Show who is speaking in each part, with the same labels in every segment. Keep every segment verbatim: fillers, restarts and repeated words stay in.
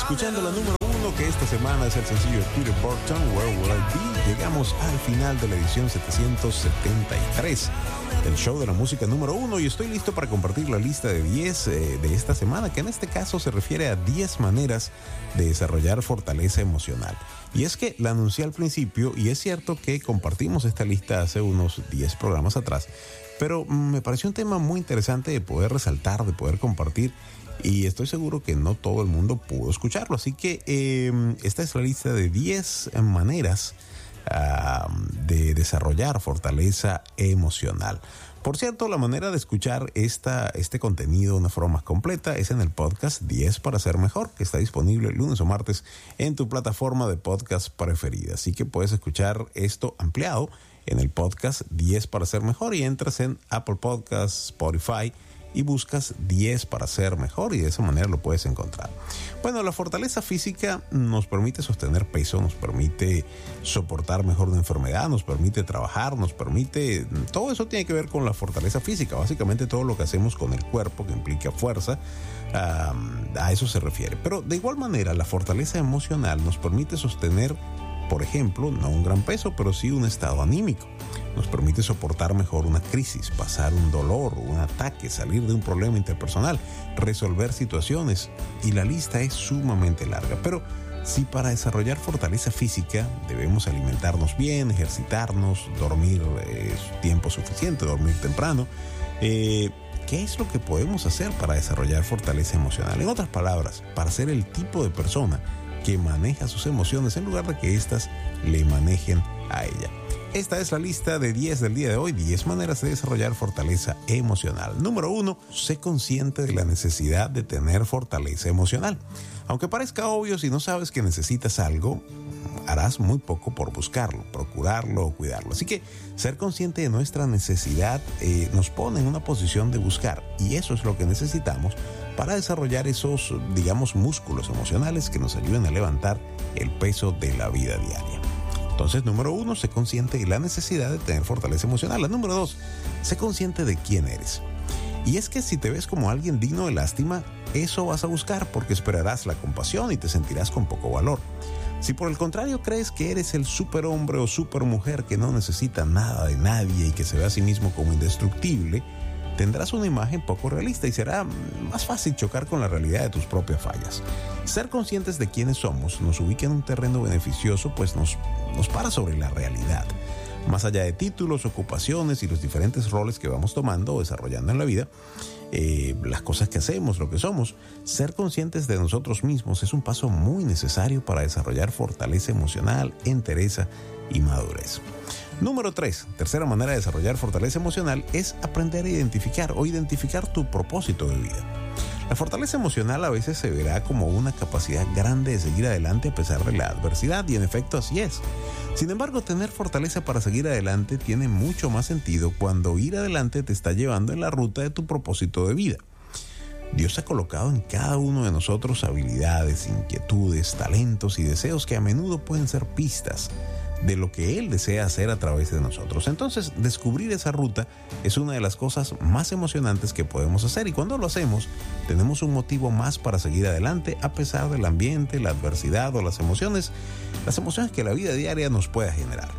Speaker 1: escuchando la número uno, que esta semana es el sencillo de Peter Burton, Where Will I Be. Llegamos al final de la edición setecientos setenta y tres del show de la música número uno y estoy listo para compartir la lista de diez eh, de esta semana, que en este caso se refiere a diez maneras de desarrollar fortaleza emocional. Y es que la anuncié al principio y es cierto que compartimos esta lista hace unos diez programas atrás, pero me pareció un tema muy interesante de poder resaltar, de poder compartir. Y estoy seguro que no todo el mundo pudo escucharlo. Así que eh, esta es la lista de diez maneras uh, de desarrollar fortaleza emocional. Por cierto, la manera de escuchar esta, este contenido de una forma más completa es en el podcast diez para ser mejor, que está disponible lunes o martes en tu plataforma de podcast preferida. Así que puedes escuchar esto ampliado en el podcast diez para ser mejor y entras en Apple Podcasts, Spotify y buscas diez para ser mejor y de esa manera lo puedes encontrar. Bueno, la fortaleza física nos permite sostener peso, nos permite soportar mejor una enfermedad, nos permite trabajar, nos permite... Todo eso tiene que ver con la fortaleza física. Básicamente todo lo que hacemos con el cuerpo que implica fuerza, um, a eso se refiere. Pero de igual manera, la fortaleza emocional nos permite sostener, por ejemplo, no un gran peso, pero sí un estado anímico. Nos permite soportar mejor una crisis, pasar un dolor, un ataque, salir de un problema interpersonal, resolver situaciones. Y la lista es sumamente larga. Pero si para desarrollar fortaleza física debemos alimentarnos bien, ejercitarnos, dormir eh, tiempo suficiente, dormir temprano, eh, ¿qué es lo que podemos hacer para desarrollar fortaleza emocional? En otras palabras, para ser el tipo de persona que maneja sus emociones en lugar de que éstas le manejen a ella. Esta es la lista de diez del día de hoy, diez maneras de desarrollar fortaleza emocional. Número uno, sé consciente de la necesidad de tener fortaleza emocional. Aunque parezca obvio, si no sabes que necesitas algo, harás muy poco por buscarlo, procurarlo o cuidarlo. Así que ser consciente de nuestra necesidad eh, nos pone en una posición de buscar, y eso es lo que necesitamos para desarrollar esos, digamos, músculos emocionales que nos ayuden a levantar el peso de la vida diaria. Entonces, número uno, sé consciente de la necesidad de tener fortaleza emocional. La número dos, sé consciente de quién eres. Y es que si te ves como alguien digno de lástima, eso vas a buscar porque esperarás la compasión y te sentirás con poco valor. Si por el contrario crees que eres el superhombre o supermujer que no necesita nada de nadie y que se ve a sí mismo como indestructible, tendrás una imagen poco realista y será más fácil chocar con la realidad de tus propias fallas. Ser conscientes de quiénes somos nos ubica en un terreno beneficioso, pues nos, nos para sobre la realidad. Más allá de títulos, ocupaciones y los diferentes roles que vamos tomando o desarrollando en la vida, eh, las cosas que hacemos, lo que somos, ser conscientes de nosotros mismos es un paso muy necesario para desarrollar fortaleza emocional, entereza y madurez. Número tres, tercera manera de desarrollar fortaleza emocional es aprender a identificar o identificar tu propósito de vida. La fortaleza emocional a veces se verá como una capacidad grande de seguir adelante a pesar de la adversidad, y en efecto así es. Sin embargo, tener fortaleza para seguir adelante tiene mucho más sentido cuando ir adelante te está llevando en la ruta de tu propósito de vida. Dios ha colocado en cada uno de nosotros habilidades, inquietudes, talentos y deseos que a menudo pueden ser pistas de lo que Él desea hacer a través de nosotros. Entonces, descubrir esa ruta es una de las cosas más emocionantes que podemos hacer, y cuando lo hacemos, tenemos un motivo más para seguir adelante a pesar del ambiente, la adversidad o las emociones, las emociones que la vida diaria nos pueda generar.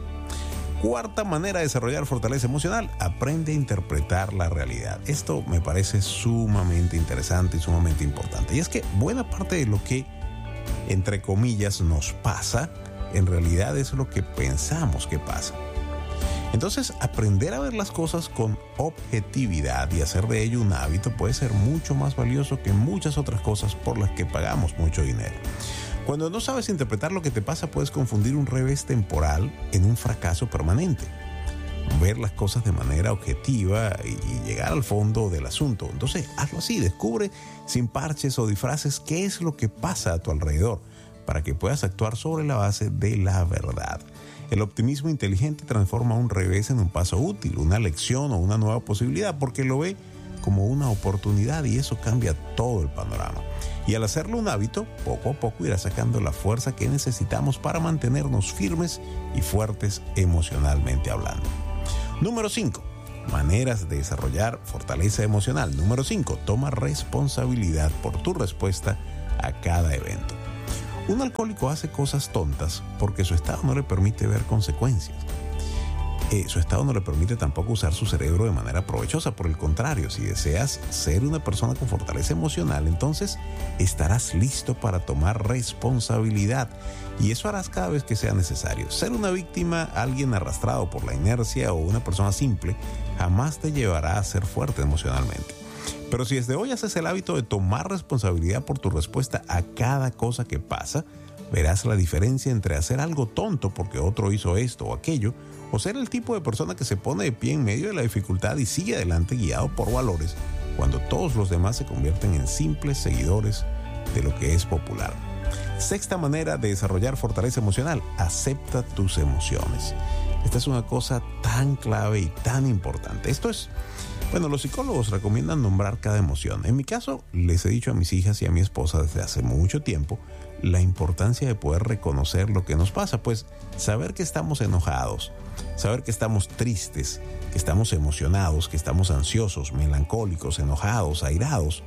Speaker 1: Cuarta manera de desarrollar fortaleza emocional, aprende a interpretar la realidad. Esto me parece sumamente interesante y sumamente importante. Y es que buena parte de lo que, entre comillas, nos pasa, en realidad es lo que pensamos que pasa. Entonces, aprender a ver las cosas con objetividad y hacer de ello un hábito puede ser mucho más valioso que muchas otras cosas por las que pagamos mucho dinero. Cuando no sabes interpretar lo que te pasa, puedes confundir un revés temporal en un fracaso permanente. Ver las cosas de manera objetiva y llegar al fondo del asunto. Entonces, hazlo así, descubre sin parches o disfraces qué es lo que pasa a tu alrededor, para que puedas actuar sobre la base de la verdad. El optimismo inteligente transforma un revés en un paso útil, una lección o una nueva posibilidad, porque lo ve como una oportunidad y eso cambia todo el panorama. Y al hacerlo un hábito, poco a poco irá sacando la fuerza que necesitamos para mantenernos firmes y fuertes emocionalmente hablando. Número cinco. Maneras de desarrollar fortaleza emocional. Número cinco. Toma responsabilidad por tu respuesta a cada evento. Un alcohólico hace cosas tontas porque su estado no le permite ver consecuencias. Eh, su estado no le permite tampoco usar su cerebro de manera provechosa. Por el contrario, si deseas ser una persona con fortaleza emocional, entonces estarás listo para tomar responsabilidad. Y eso harás cada vez que sea necesario. Ser una víctima, alguien arrastrado por la inercia o una persona simple, jamás te llevará a ser fuerte emocionalmente. Pero si desde hoy haces el hábito de tomar responsabilidad por tu respuesta a cada cosa que pasa, verás la diferencia entre hacer algo tonto porque otro hizo esto o aquello, o ser el tipo de persona que se pone de pie en medio de la dificultad y sigue adelante guiado por valores, cuando todos los demás se convierten en simples seguidores de lo que es popular. Sexta manera de desarrollar fortaleza emocional: acepta tus emociones. Esta es una cosa tan clave y tan importante. Esto es, bueno, los psicólogos recomiendan nombrar cada emoción. En mi caso, les he dicho a mis hijas y a mi esposa desde hace mucho tiempo la importancia de poder reconocer lo que nos pasa, pues saber que estamos enojados, saber que estamos tristes, que estamos emocionados, que estamos ansiosos, melancólicos, enojados, airados,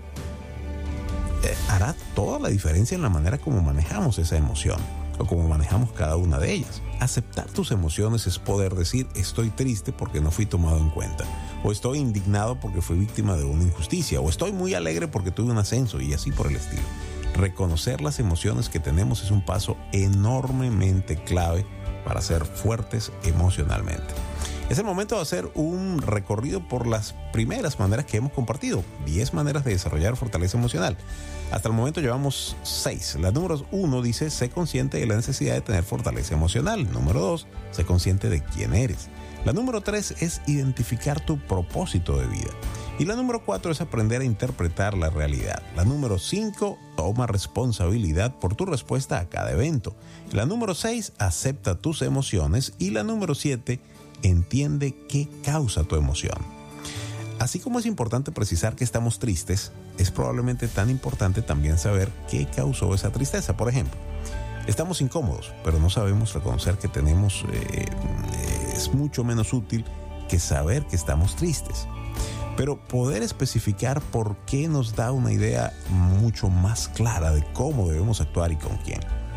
Speaker 1: eh, hará toda la diferencia en la manera como manejamos esa emoción o como manejamos cada una de ellas. Aceptar tus emociones es poder decir: estoy triste porque no fui tomado en cuenta, o estoy indignado porque fui víctima de una injusticia, o estoy muy alegre porque tuve un ascenso, y así por el estilo. Reconocer las emociones que tenemos es un paso enormemente clave para ser fuertes emocionalmente. Es el momento de hacer un recorrido por las primeras maneras que hemos compartido, diez maneras de desarrollar fortaleza emocional. Hasta el momento llevamos seis. La número uno dice: sé consciente de la necesidad de tener fortaleza emocional. Número dos, sé consciente de quién eres. La número tres es identificar tu propósito de vida. Y la número cuatro es aprender a interpretar la realidad. La número cinco, toma responsabilidad por tu respuesta a cada evento. La número seis, acepta tus emociones. Y la número siete, entiende qué causa tu emoción. Así como es importante precisar que estamos tristes, es probablemente tan importante también saber qué causó esa tristeza. Por ejemplo, estamos incómodos, pero no sabemos reconocer que tenemos, eh, es mucho menos útil que saber que estamos tristes. Pero poder especificar por qué nos da una idea mucho más clara de cómo debemos actuar y con quién.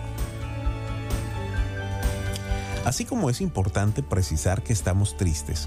Speaker 1: Así como es importante precisar que estamos tristes,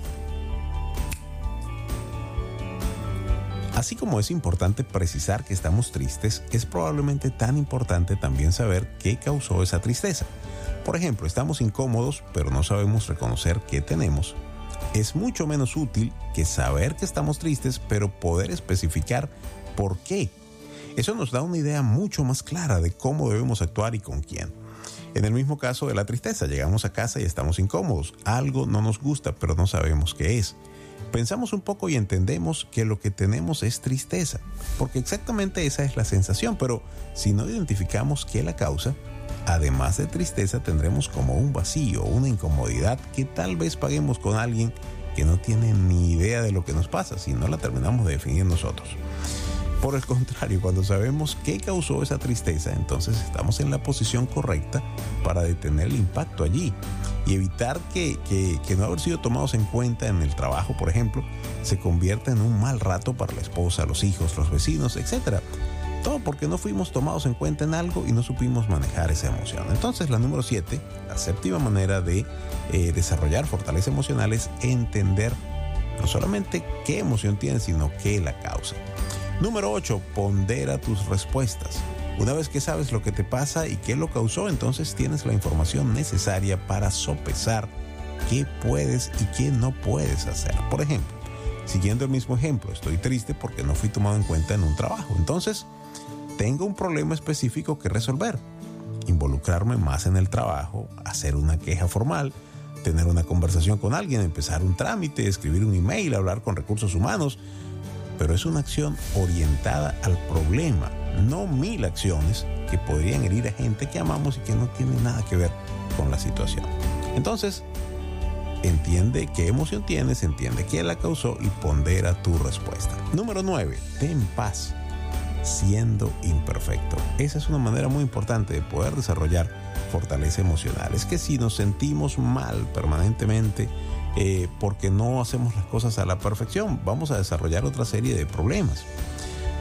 Speaker 1: Así como es importante precisar que estamos tristes, es probablemente tan importante también saber qué causó esa tristeza. Por ejemplo, estamos incómodos, pero no sabemos reconocer qué tenemos. Es mucho menos útil que saber que estamos tristes, pero poder especificar por qué. Eso nos da una idea mucho más clara de cómo debemos actuar y con quién. En el mismo caso de la tristeza, llegamos a casa y estamos incómodos. Algo no nos gusta, pero no sabemos qué es. Pensamos un poco y entendemos que lo que tenemos es tristeza, porque exactamente esa es la sensación, pero si no identificamos qué la causa, además de tristeza tendremos como un vacío, una incomodidad que tal vez paguemos con alguien que no tiene ni idea de lo que nos pasa, si no la terminamos de definir nosotros. Por el contrario, cuando sabemos qué causó esa tristeza, entonces estamos en la posición correcta para detener el impacto allí y evitar que, que, que no haber sido tomados en cuenta en el trabajo, por ejemplo, se convierta en un mal rato para la esposa, los hijos, los vecinos, etcétera. Todo porque no fuimos tomados en cuenta en algo y no supimos manejar esa emoción. Entonces, la número siete, la séptima manera de eh, desarrollar fortaleza emocional es entender no solamente qué emoción tienes, sino qué la causa. Número ocho, pondera tus respuestas. Una vez que sabes lo que te pasa y qué lo causó, entonces tienes la información necesaria para sopesar qué puedes y qué no puedes hacer. Por ejemplo, siguiendo el mismo ejemplo, estoy triste porque no fui tomado en cuenta en un trabajo. Entonces, tengo un problema específico que resolver. Involucrarme más en el trabajo, hacer una queja formal, tener una conversación con alguien, empezar un trámite, escribir un email, hablar con recursos humanos. Pero es una acción orientada al problema, no mil acciones que podrían herir a gente que amamos y que no tienen nada que ver con la situación. Entonces, entiende qué emoción tienes, entiende qué la causó y pondera tu respuesta. Número nueve, ten paz siendo imperfecto. Esa es una manera muy importante de poder desarrollar fortaleza emocional. Es que si nos sentimos mal permanentemente, Eh, porque no hacemos las cosas a la perfección, vamos a desarrollar otra serie de problemas.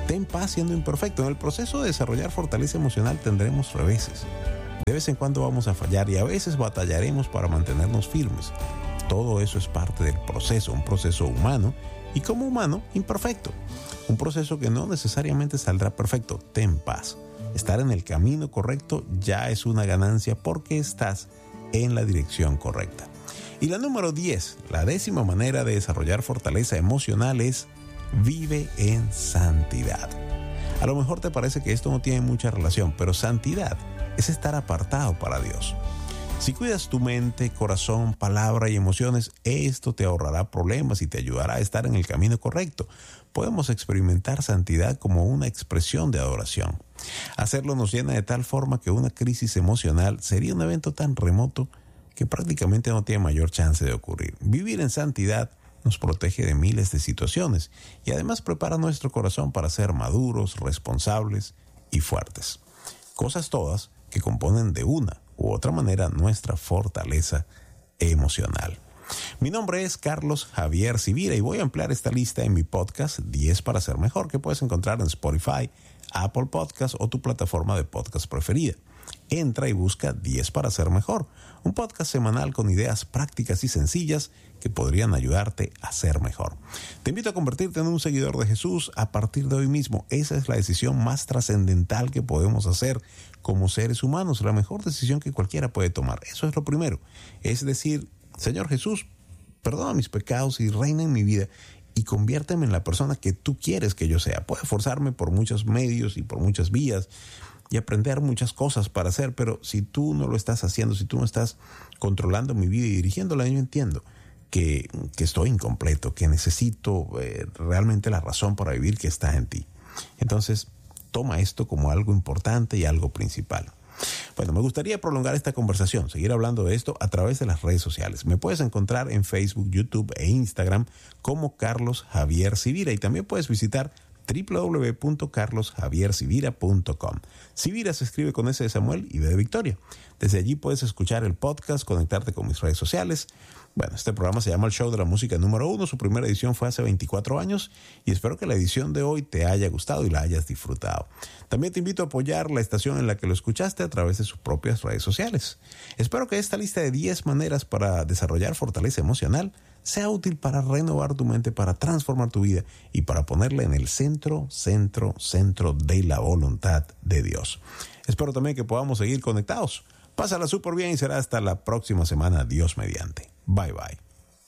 Speaker 1: Ten paz siendo imperfecto. En el proceso de desarrollar fortaleza emocional tendremos reveses. De vez en cuando vamos a fallar y a veces batallaremos para mantenernos firmes. Todo eso es parte del proceso, un proceso humano y como humano imperfecto. Un proceso que no necesariamente saldrá perfecto. Ten paz. Estar en el camino correcto ya es una ganancia porque estás en la dirección correcta. Y la número diez, la décima manera de desarrollar fortaleza emocional es vive en santidad. A lo mejor te parece que esto no tiene mucha relación, pero santidad es estar apartado para Dios. Si cuidas tu mente, corazón, palabra y emociones, esto te ahorrará problemas y te ayudará a estar en el camino correcto. Podemos experimentar santidad como una expresión de adoración. Hacerlo nos llena de tal forma que una crisis emocional sería un evento tan remoto que prácticamente no tiene mayor chance de ocurrir. Vivir en santidad nos protege de miles de situaciones y además prepara nuestro corazón para ser maduros, responsables y fuertes. Cosas todas que componen de una u otra manera nuestra fortaleza emocional. Mi nombre es Carlos Javier Civira y voy a ampliar esta lista en mi podcast diez para ser mejor, que puedes encontrar en Spotify, Apple Podcasts o tu plataforma de podcast preferida. Entra y busca diez para ser mejor, un podcast semanal con ideas prácticas y sencillas que podrían ayudarte a ser mejor. Te invito a convertirte en un seguidor de Jesús a partir de hoy mismo. Esa es la decisión más trascendental que podemos hacer como seres humanos, la mejor decisión que cualquiera puede tomar. Eso es lo primero, es decir, Señor Jesús, perdona mis pecados y reina en mi vida y conviérteme en la persona que tú quieres que yo sea. Puedo esforzarme por muchos medios y por muchas vías y aprender muchas cosas para hacer, pero si tú no lo estás haciendo, si tú no estás controlando mi vida y dirigiéndola, yo entiendo que, que estoy incompleto, que necesito eh, realmente la razón para vivir que está en ti. Entonces, toma esto como algo importante y algo principal. Bueno, me gustaría prolongar esta conversación, seguir hablando de esto a través de las redes sociales. Me puedes encontrar en Facebook, YouTube e Instagram como Carlos Javier Civira y también puedes visitar doble u doble u doble u punto carlos javier civira punto com. Civira se escribe con S de Samuel y B de Victoria. Desde allí puedes escuchar el podcast, conectarte con mis redes sociales. Bueno, este programa se llama El Show de la Música número uno. Su primera edición fue hace veinticuatro años y espero que la edición de hoy te haya gustado y la hayas disfrutado. También te invito a apoyar la estación en la que lo escuchaste a través de sus propias redes sociales. Espero que esta lista de diez maneras para desarrollar fortaleza emocional sea útil para renovar tu mente, para transformar tu vida y para ponerla en el centro, centro, centro de la voluntad de Dios. Espero también que podamos seguir conectados. Pásala súper bien y será hasta la próxima semana, Dios mediante. Bye bye.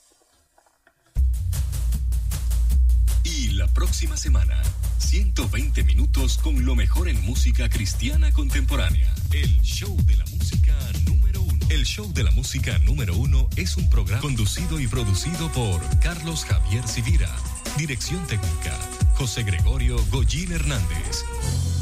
Speaker 2: Y la próxima semana, ciento veinte minutos con lo mejor en música cristiana contemporánea. El Show de la Música número uno. El Show de la Música número uno es un programa conducido y producido por Carlos Javier Civira. Dirección técnica, José Gregorio Goyín Hernández.